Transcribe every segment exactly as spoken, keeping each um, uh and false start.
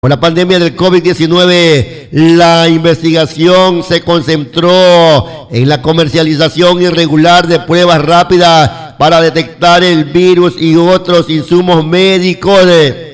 Con la pandemia del COVID diecinueve, la investigación se concentró en la comercialización irregular de pruebas rápidas para detectar el virus y otros insumos médicos.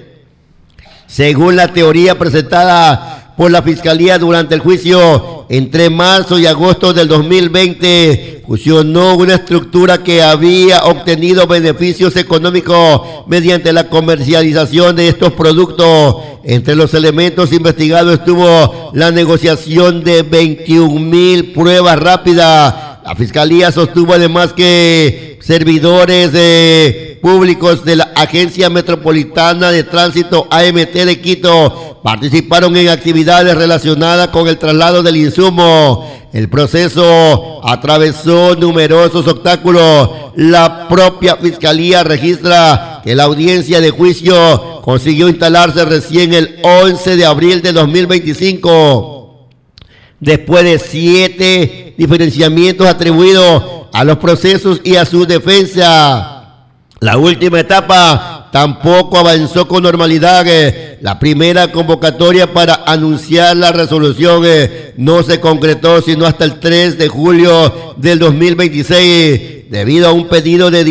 Según la teoría presentada por la Fiscalía durante el juicio, entre marzo y agosto del dos mil veinte, fusionó una estructura que había obtenido beneficios económicos mediante la comercialización de estos productos. Entre los elementos investigados estuvo la negociación de veintiún mil pruebas rápidas. La Fiscalía sostuvo además que servidores eh, públicos de la Agencia Metropolitana de Tránsito A M T de Quito participaron en actividades relacionadas con el traslado del insumo. El proceso atravesó numerosos obstáculos. La propia Fiscalía registra que la audiencia de juicio consiguió instalarse recién el once de abril de dos mil veinticinco, después de siete diferenciamientos atribuidos a los procesos y a su defensa. La última etapa tampoco avanzó con normalidad. La primera convocatoria para anunciar la resolución eh, no se concretó sino hasta el tres de julio del dos mil veintiséis, debido a un pedido de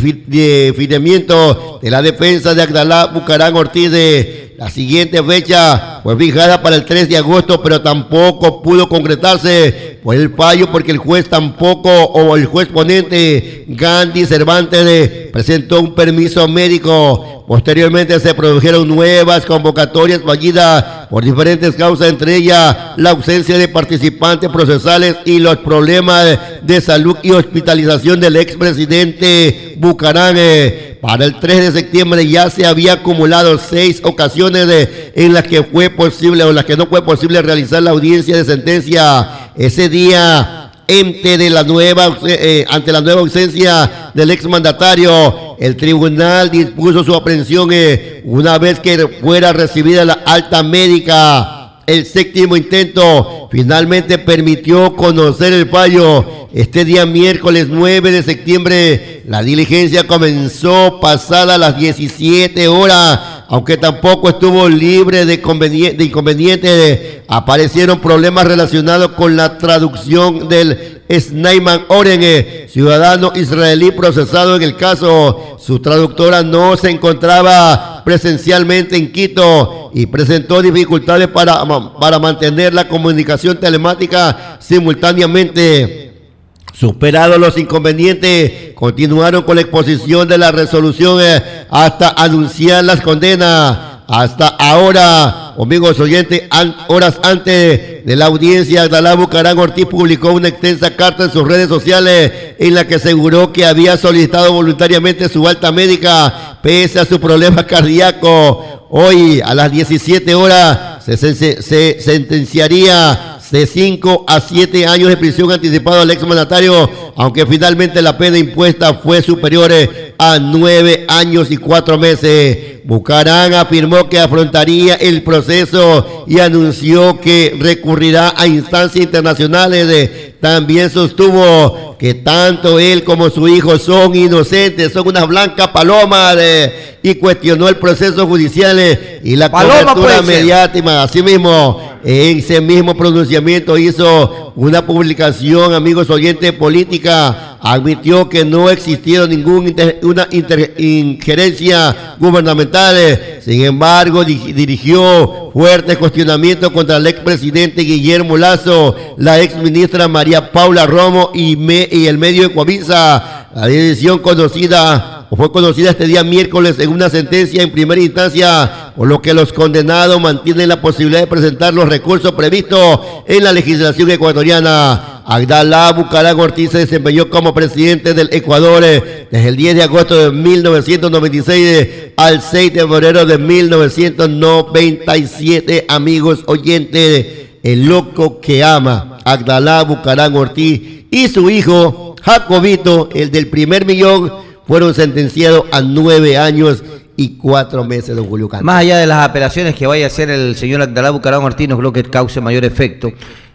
definimiento de la defensa de Agdalá Bucaram Ortiz. De la siguiente fecha fue fijada para el tres de agosto, pero tampoco pudo concretarse por el fallo, porque el juez tampoco, o el juez ponente Gandhi Cervantes de, presentó un permiso médico. Posteriormente se produjeron nuevas convocatorias fallidas por diferentes causas, entre ellas la ausencia de participantes procesales y los problemas de salud y hospitalización del expresidente Bucaram. Para el tres de septiembre ya se había acumulado seis ocasiones de, en las que fue posible o en las que no fue posible realizar la audiencia de sentencia. Ese día, ante de la nueva, eh, ante la nueva ausencia del exmandatario, el tribunal dispuso su aprehensión eh, una vez que fuera recibida la alta médica. El séptimo intento finalmente permitió conocer el fallo. Este día miércoles nueve de septiembre, la diligencia comenzó pasada las diecisiete horas, aunque tampoco estuvo libre de, de inconvenientes. Aparecieron problemas relacionados con la traducción del Snaiman Oren, eh, ciudadano israelí procesado en el caso. Su traductora no se encontraba presencialmente en Quito y presentó dificultades para, para mantener la comunicación telemática simultáneamente. Superados los inconvenientes, continuaron con la exposición de la resolución eh, hasta anunciar las condenas. Hasta ahora, amigos oyentes, an, horas antes de la audiencia, Agdalá Bucaram Ortiz publicó una extensa carta en sus redes sociales en la que aseguró que había solicitado voluntariamente su alta médica pese a su problema cardíaco. Hoy, a las diecisiete horas, se, se, se, se sentenciaría de cinco a siete años de prisión anticipado al exmandatario, aunque finalmente la pena impuesta fue superior a nueve años y cuatro meses. Bucaram afirmó que afrontaría el proceso y anunció que recurrirá a instancias internacionales. También sostuvo que tanto él como su hijo son inocentes, son unas blancas palomas, de, y cuestionó el proceso judicial y la Paloma cobertura mediática. Asimismo, en ese mismo pronunciamiento hizo una publicación, amigos oyentes, política. Admitió que no existió ninguna inter, una inter, injerencia gubernamental. Sin embargo, di, dirigió fuertes cuestionamientos contra el expresidente Guillermo Lazo, la exministra María Paula Romo y, me, y el medio de Coavisa. La decisión conocida fue conocida este día miércoles en una sentencia en primera instancia, por lo que los condenados mantienen la posibilidad de presentar los recursos previstos en la legislación ecuatoriana. Agdalá Bucaram Ortiz se desempeñó como presidente del Ecuador desde el diez de agosto de mil novecientos noventa y seis al seis de febrero de mil novecientos noventa y siete. Amigos oyentes, el loco que ama, Agdalá Bucaram Ortiz y su hijo Jacobito, el del primer millón, fueron sentenciados a nueve años y cuatro meses, don Julio Canto. Más allá de las apelaciones que vaya a hacer el señor Agdalá Bucaram Ortiz, no creo que cause mayor efecto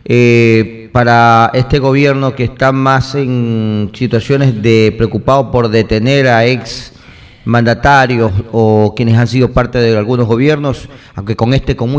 eh, para este gobierno, que está más en situaciones de preocupado por detener a ex mandatarios o quienes han sido parte de algunos gobiernos, aunque con este con